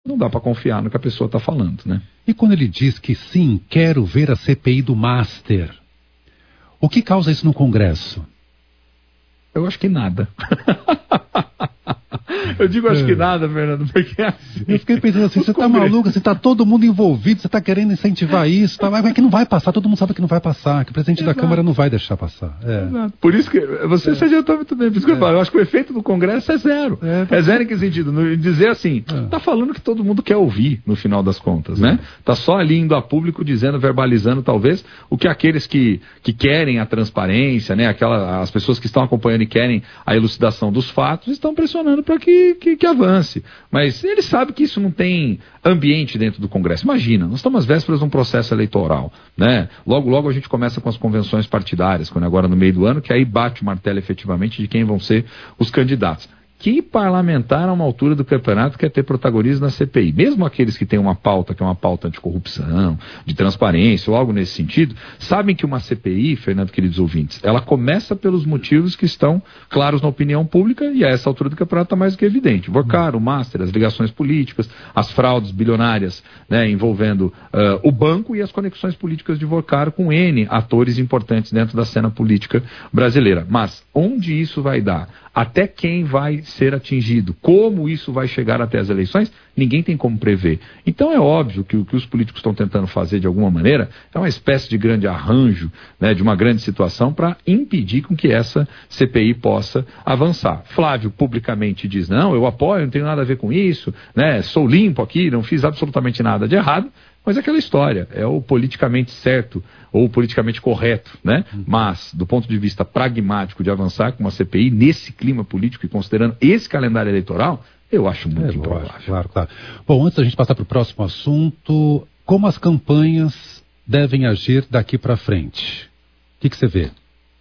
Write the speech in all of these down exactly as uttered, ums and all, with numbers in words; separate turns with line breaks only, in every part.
não dá para confiar no que a pessoa está falando, né?
E quando ele diz que sim, quero ver a C P I do Master, o que causa isso no Congresso?
Eu acho que nada. Eu digo acho que nada, Fernando, porque assim...
Eu fiquei pensando assim, você tá maluco, você tá todo mundo envolvido, você tá querendo incentivar isso, tá, mas é que não vai passar, todo mundo sabe que não vai passar, que o presidente Exato. Da Câmara não vai deixar passar. É.
Exato. Por isso que, você é. se adiantou muito bem, por isso que é. eu falo, eu acho que o efeito do Congresso é zero. É, tá... é zero em que sentido? No, dizer assim, é. tá falando que todo mundo quer ouvir, no final das contas, né? Tá só ali indo a público dizendo, verbalizando talvez, o que aqueles que, que querem a transparência, né? Aquela, as pessoas que estão acompanhando e querem a elucidação dos fatos, estão pressionando para que, que, que avance. Mas ele sabe que isso não tem ambiente dentro do Congresso. Imagina, nós estamos às vésperas de um processo eleitoral, né? Logo, logo a gente começa com as convenções partidárias, quando é agora no meio do ano, que aí bate o martelo efetivamente de quem vão ser os candidatos. Que parlamentar a uma altura do campeonato quer ter protagonismo na C P I? Mesmo aqueles que têm uma pauta, que é uma pauta anticorrupção, de transparência ou algo nesse sentido, sabem que uma C P I, Fernando, queridos ouvintes, ela começa pelos motivos que estão claros na opinião pública e a essa altura do campeonato está mais do que evidente. Vorcar, o Master, as ligações políticas, as fraudes bilionárias, né, envolvendo uh, o banco e as conexões políticas de Vorcar com N atores importantes dentro da cena política brasileira. Mas onde isso vai dar? Até quem vai ser atingido? Como isso vai chegar até as eleições? Ninguém tem como prever. Então é óbvio que o que os políticos estão tentando fazer de alguma maneira é uma espécie de grande arranjo, né, de uma grande situação para impedir com que essa C P I possa avançar. Flávio publicamente diz, não, eu apoio, não tenho nada a ver com isso, né, sou limpo aqui, não fiz absolutamente nada de errado. Mas é aquela história, é o politicamente certo ou o politicamente correto, né? Mas, do ponto de vista pragmático de avançar com uma C P I, nesse clima político e considerando esse calendário eleitoral, eu acho muito é, improvável. Lógico, claro, claro.
Bom, antes da gente passar para o próximo assunto, como as campanhas devem agir daqui para frente? O que, que você vê?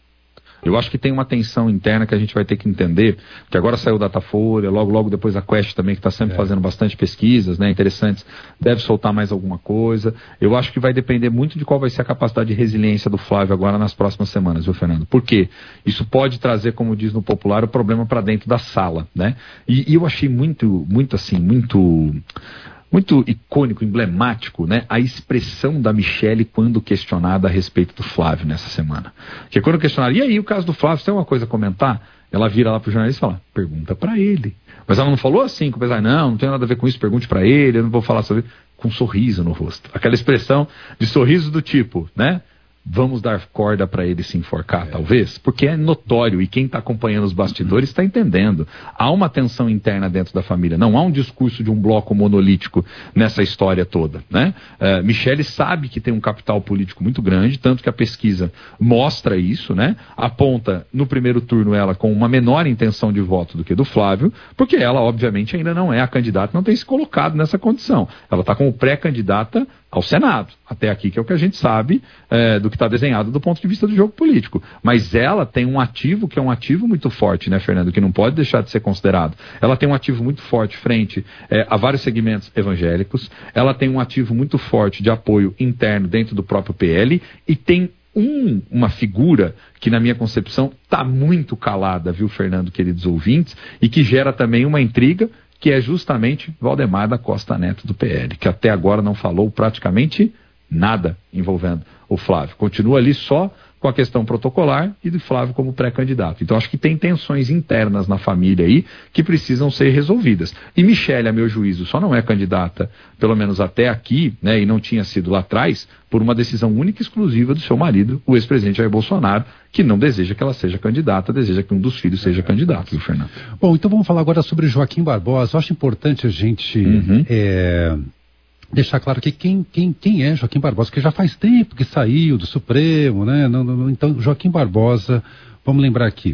Eu acho que tem uma tensão interna que a gente vai ter que entender, que agora saiu o Datafolha, logo logo depois a Quest também, que está sempre é. fazendo bastante pesquisas, né, interessantes, deve soltar mais alguma coisa. Eu acho que vai depender muito de qual vai ser a capacidade de resiliência do Flávio agora nas próximas semanas, viu, Fernando? Por quê? Isso pode trazer, como diz no popular, o problema para dentro da sala, né? E, e eu achei muito, muito assim, muito... muito icônico, emblemático, né, a expressão da Michele quando questionada a respeito do Flávio nessa semana. Porque quando questionaram, e aí o caso do Flávio, você tem alguma coisa a comentar? Ela vira lá pro jornalista e fala, pergunta pra ele. Mas ela não falou assim, com o pessoal, não, não tem nada a ver com isso, pergunte pra ele, eu não vou falar sobre... Com um sorriso no rosto. Aquela expressão de sorriso do tipo, né? Vamos dar corda para ele se enforcar, é. talvez? Porque é notório, e quem está acompanhando os bastidores está entendendo. Há uma tensão interna dentro da família, não há um discurso de um bloco monolítico nessa história toda, né? Uh, Michele sabe que tem um capital político muito grande, tanto que a pesquisa mostra isso, né? Aponta no primeiro turno ela com uma menor intenção de voto do que do Flávio, porque ela, obviamente, ainda não é a candidata, não tem se colocado nessa condição. Ela está como pré-candidata ao Senado, até aqui, que é o que a gente sabe é, do que está desenhado do ponto de vista do jogo político. Mas ela tem um ativo que é um ativo muito forte, né, Fernando, que não pode deixar de ser considerado. Ela tem um ativo muito forte frente é, a vários segmentos evangélicos, ela tem um ativo muito forte de apoio interno dentro do próprio P L e tem um, uma figura que, na minha concepção, está muito calada, viu, Fernando, queridos ouvintes, e que gera também uma intriga, que é justamente Valdemar da Costa Neto do P L, que até agora não falou praticamente nada envolvendo o Flávio. Continua ali só com a questão protocolar e do Flávio como pré-candidato. Então acho que tem tensões internas na família aí que precisam ser resolvidas. E Michele, a meu juízo, só não é candidata, pelo menos até aqui, né, e não tinha sido lá atrás, por uma decisão única e exclusiva do seu marido, o ex-presidente Jair Bolsonaro, que não deseja que ela seja candidata, deseja que um dos filhos seja candidato, viu, Fernando?
Bom, então vamos falar agora sobre Joaquim Barbosa. Eu acho importante a gente... Uhum. É... deixar claro que quem, quem, quem é Joaquim Barbosa, que já faz tempo que saiu do Supremo, né? Não, não, então, Joaquim Barbosa, vamos lembrar aqui,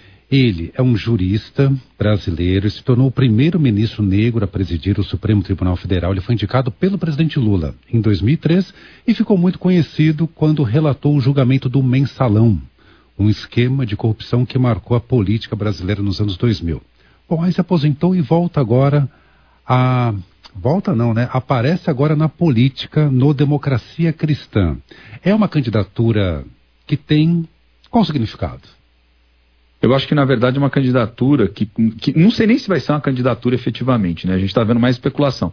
ele é um jurista brasileiro, se tornou o primeiro ministro negro a presidir o Supremo Tribunal Federal. Ele foi indicado pelo presidente Lula em dois mil e três e ficou muito conhecido quando relatou o julgamento do Mensalão, um esquema de corrupção que marcou a política brasileira nos anos dois mil. Bom, aí se aposentou e volta agora a... Volta não, né? Aparece agora na política, no Democracia Cristã. É uma candidatura que tem qual significado?
Eu acho que, na verdade, é uma candidatura que, que... Não sei nem se vai ser uma candidatura efetivamente, né? A gente está vendo mais especulação.